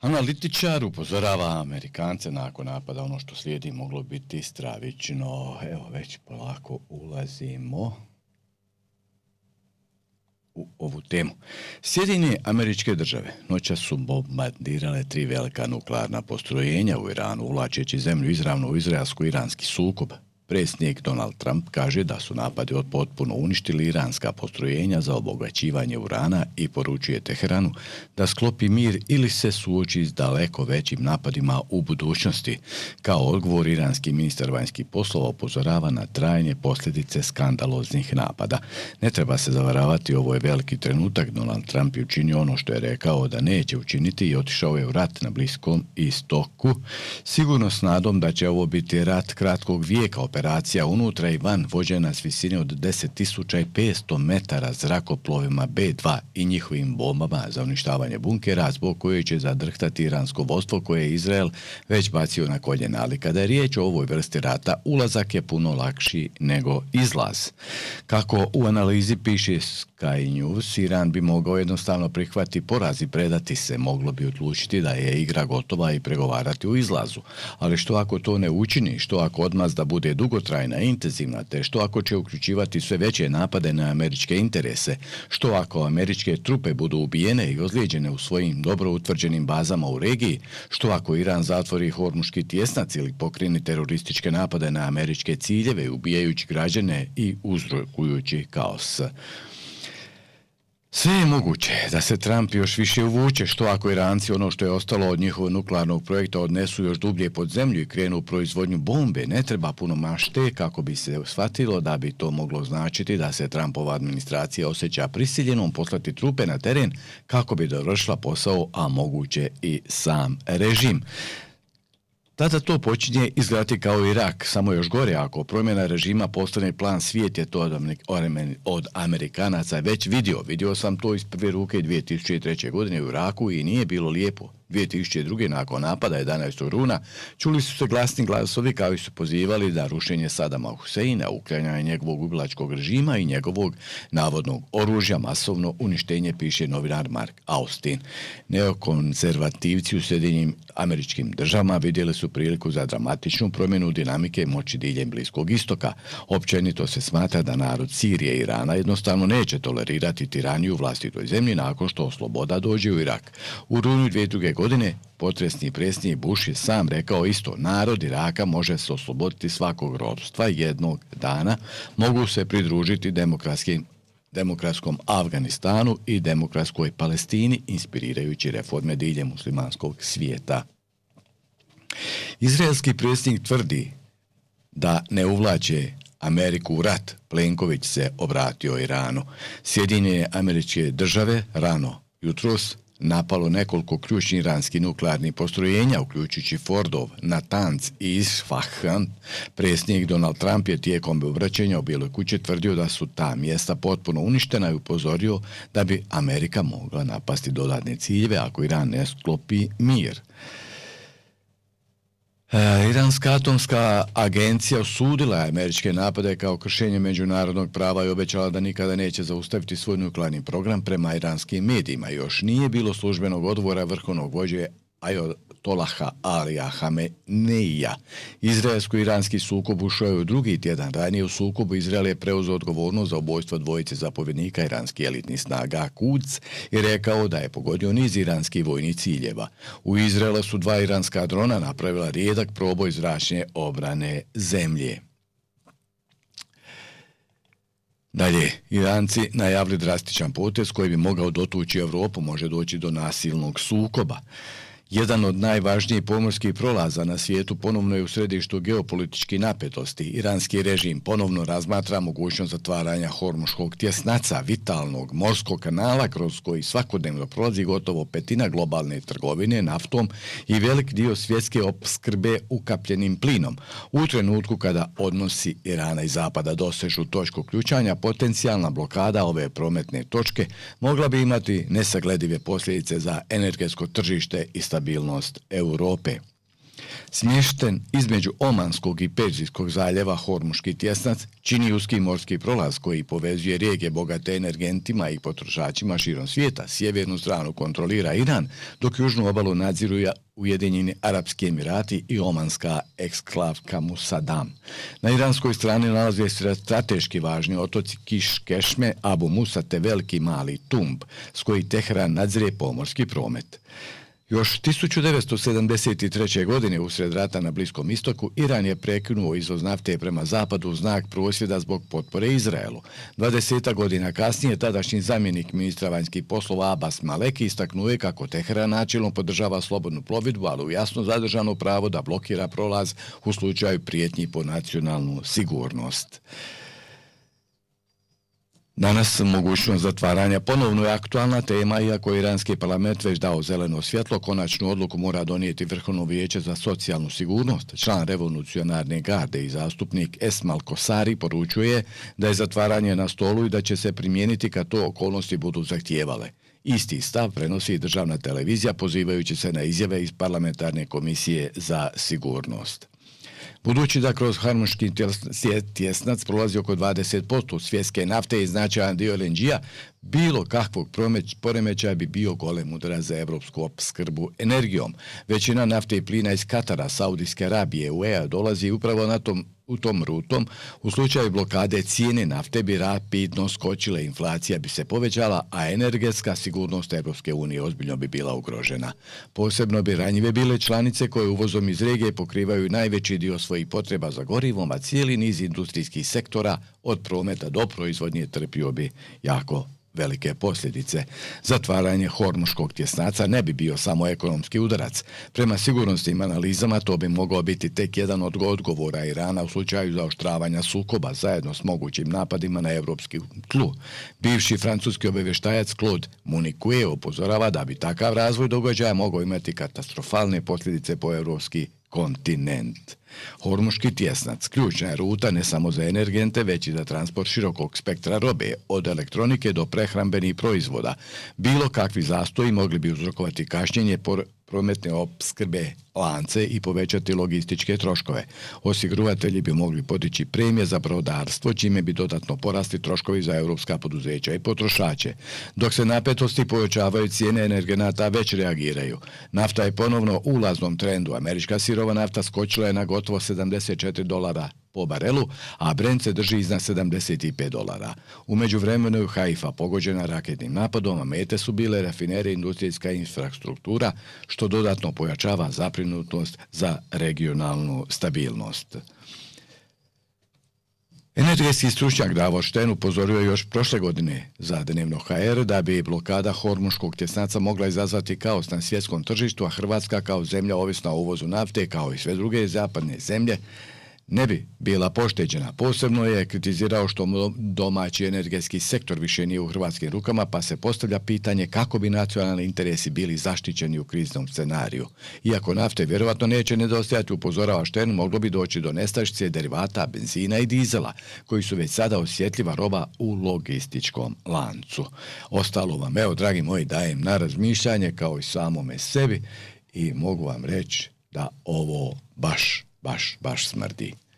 Analitičar upozorava Amerikance nakon napada ono što slijedi moglo biti stravično. Evo već polako ulazimo u ovu temu. Sjedinjene Američke Države noćas su bombardirale 3 velika nuklearna postrojenja u Iranu, uvlačeći zemlju izravno u izraelsko-iranski sukob. Predsjednik Donald Trump kaže da su napadi potpuno uništili iranska postrojenja za obogaćivanje urana i poručuje Teheranu da sklopi mir ili se suoči s daleko većim napadima u budućnosti. Kao odgovor, iranski ministar vanjskih poslova upozorava na trajne posljedice skandaloznih napada. Ne treba se zavaravati, ovo je veliki trenutak. Donald Trump je učinio ono što je rekao da neće učiniti i otišao je u rat na Bliskom istoku, sigurno s nadom da će ovo biti rat kratkog vijeka. Operacija unutra i van vođena s visine od 10.500 metara zrakoplovima B-2 i njihovim bombama za uništavanje bunkera, zbog koje će zadrhtati iransko vodstvo koje je Izrael već bacio na koljena. Ali kada je riječ o ovoj vrsti rata, ulazak je puno lakši nego izlaz. Kako u analizi piše Sky News, Iran bi mogao jednostavno prihvatiti poraz i predati se. Moglo bi odlučiti da je igra gotova i pregovarati o izlazu. Ali što ako to ne učini? Što ako odmazda bude dugotrajna i intenzivna, te što ako će uključivati sve veće napade na američke interese? Što ako američke trupe budu ubijene i ozlijeđene u svojim dobro utvrđenim bazama u regiji? Što ako Iran zatvori Hormuški tjesnac ili pokrene terorističke napade na američke ciljeve, ubijajući građane i uzrokujući kaos? Sve je moguće da se Trump još više uvuče. Što ako Iranci ono što je ostalo od njihovog nuklearnog projekta odnesu još dublje pod zemlju i krenu u proizvodnju bombe? Ne treba puno mašte kako bi se shvatilo da bi to moglo značiti da se Trumpova administracija osjeća prisiljenom poslati trupe na teren kako bi dovršila posao, a moguće i sam režim. Tada to počinje izgledati kao Irak, samo još gore. Ako promjena režima postane plan, svijet je to od Amerikanaca već vidio. Vidio sam to iz prve ruke 2003. godine u Iraku i nije bilo lijepo. 2002. nakon napada 11. rujna čuli su se glasni glasovi koji su pozivali da rušenje Sadama Huseina, uklanjanje njegovog ubilačkog režima i njegovog navodnog oružja, masovno uništenje, piše novinar Mark Austin. Neokonzervativci u Sjedinjenim Američkim Državama vidjeli su priliku za dramatičnu promjenu dinamike moći diljem Bliskog istoka. Općenito se smatra da narod Sirije i Irana jednostavno neće tolerirati tiraniju u vlastitoj zemlji nakon što sloboda dođe u Irak. U rujnu 2002. godine potresni predsjednik Bush je sam rekao isto: narod Iraka može se osloboditi svakog ropstva jednog dana, mogu se pridružiti demokratskom Afganistanu i demokratskoj Palestini, inspirirajući reforme diljem muslimanskog svijeta. Izraelski predsjednik tvrdi da ne uvlače Ameriku u rat. Plenković se obratio Iranu. Sjedinjene Američke Države rano jutros napalo nekoliko ključnih iranskih nuklearnih postrojenja, uključujući Fordov, Natanz i Isfahan. Predsjednik Donald Trump je tijekom obraćanja u Bijeloj kući tvrdio da su ta mjesta potpuno uništena i upozorio da bi Amerika mogla napasti dodatne ciljeve ako Iran ne sklopi mir. Iranska atomska agencija osudila je američke napade kao kršenje međunarodnog prava i obećala da nikada neće zaustaviti svoj nuklearni program prema iranskim medijima. Još nije bilo službenog odgovora vrhovnog vođe Ajatolaha Alija Hameneija. Izraelsko-iranski sukob ušao je u drugi tjedan. Ranije u sukobu Izrael je preuzeo odgovornost za ubojstvo dvojice zapovjednika iranskih elitnih snaga Quds i rekao da je pogodio niz iranskih vojnih ciljeva. U Izraelu su 2 iranska drona napravila rijedak proboj zračne obrane zemlje. Dalje, Iranci najavili drastičan potez koji bi mogao dotući Europu, može doći do nasilnog sukoba. Jedan od najvažnijih pomorskih prolaza na svijetu ponovno je u središtu geopolitičkih napetosti. Iranski režim ponovno razmatra mogućnost zatvaranja Hormuškog tjesnaca, vitalnog morskog kanala kroz koji svakodnevno prolazi gotovo petina globalne trgovine naftom i velik dio svjetske opskrbe ukapljenim plinom. U trenutku kada odnosi Irana i Zapada dosežu točku ključanja, potencijalna blokada ove prometne točke mogla bi imati nesagledive posljedice za energetsko tržište i stabilnost Europe. Smješten između Omanskog i Perzijskog zaljeva Hormuški tjesnac čini uski morski prolaz koji povezuje regije bogate energentima i potrošačima širom svijeta. Sjevernu stranu kontrolira Iran, dok južnu obalu nadziru Ujedinjeni Arapski Emirati i omanska eksklavka Musadam. Na iranskoj strani nalaze se strateški važni otoci Kiš, Kešme, Abu Musa te veliki mali Tumb, s koji Teheran nadzire pomorski promet. Još 1973. godine usred rata na Bliskom istoku Iran je prekinuo izvoz nafte prema zapadu u znak prosvjeda zbog potpore Izraelu. 20 godina kasnije tadašnji zamjenik ministra vanjskih poslova Abbas Maleki istaknuo je kako Teheran načelno podržava slobodnu plovidbu, ali u jasno zadržano pravo da blokira prolaz u slučaju prijetnji po nacionalnu sigurnost. Danas mogućnost zatvaranja ponovno je aktualna tema, iako je iranski parlament već dao zeleno svjetlo, konačnu odluku mora donijeti Vrhovno vijeće za socijalnu sigurnost. Član revolucionarne garde i zastupnik Esmal Kosari poručuje da je zatvaranje na stolu i da će se primijeniti kad to okolnosti budu zahtijevale. Isti stav prenosi i državna televizija pozivajući se na izjave iz parlamentarne komisije za sigurnost. Budući da kroz Hormuški tjesnac prolazi oko 20% svjetske nafte i značajan dio LNG-a, bilo kakvog poremećaja bi bio golem udarac za evropsku opskrbu energijom. Većina nafte i plina iz Katara, Saudijske Arabije, UAE dolazi upravo u tom rutom. U slučaju blokade cijene nafte bi rapidno skočile, inflacija bi se povećala, a energetska sigurnost Evropske unije ozbiljno bi bila ugrožena. Posebno bi ranjive bile članice koje uvozom iz regije pokrivaju najveći dio svojih potreba za gorivom, a cijeli niz industrijskih sektora od prometa do proizvodnje trpio bi jako velike posljedice. Zatvaranje Hormuškog tjesnaca ne bi bio samo ekonomski udarac. Prema sigurnosnim analizama to bi mogao biti tek jedan od odgovora Irana u slučaju zaoštravanja sukoba zajedno s mogućim napadima na evropski tlu. Bivši francuski obavještajac Claude Munique upozorava da bi takav razvoj događaja mogao imati katastrofalne posljedice po evropski kontinent. Hormuški tjesnac ključna je ruta ne samo za energente, već i za transport širokog spektra robe, od elektronike do prehrambenih proizvoda. Bilo kakvi zastoji mogli bi uzrokovati kašnjenje prometne opskrbe lance i povećati logističke troškove. Osiguratelji bi mogli podići premije za brodarstvo, čime bi dodatno porasti troškovi za europska poduzeća i potrošače. Dok se napetosti povećavaju, cijene energenata već reagiraju. Nafta je ponovno u ulaznom trendu. Američka sirova nafta skočila je na gotovo $74 po barelu, a Brent se drži iznad $75. U međuvremenu je Haifa pogođena raketnim napadom, a mete su bile rafinerije i industrijska infrastruktura, što dodatno pojačava zabrinutost za regionalnu stabilnost. Energetski stručnjak Davor Štern upozorio još prošle godine za Dnevno HR da bi blokada Hormuškog tjesnaca mogla izazvati kaos na svjetskom tržištu, a Hrvatska kao zemlja ovisna o uvozu nafte, kao i sve druge zapadne zemlje, ne bi bila pošteđena. Posebno je kritizirao što domaći energetski sektor više nije u hrvatskim rukama, pa se postavlja pitanje kako bi nacionalni interesi bili zaštićeni u kriznom scenariju. Iako nafte vjerovatno neće nedostajati, upozorava Štern, moglo bi doći do nestašice derivata, benzina i dizela, koji su već sada osjetljiva roba u logističkom lancu. Ostalo vam, evo, dragi moji, dajem na razmišljanje kao i samome sebi i mogu vam reći da ovo baš smrdi.